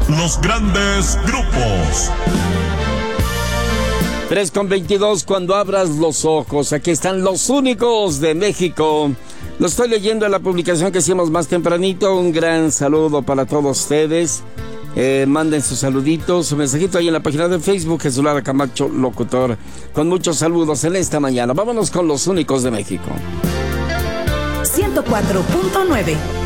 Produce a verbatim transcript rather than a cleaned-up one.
los grandes grupos. tres con veintidós, cuando abras los ojos. Aquí están los únicos de México. Lo estoy leyendo en la publicación que hicimos más tempranito. Un gran saludo para todos ustedes. Eh, manden sus saluditos, su mensajito ahí en la página de Facebook, Jesús Lara Camacho, locutor. Con muchos saludos en esta mañana. Vámonos con los únicos de México. ciento cuatro punto nueve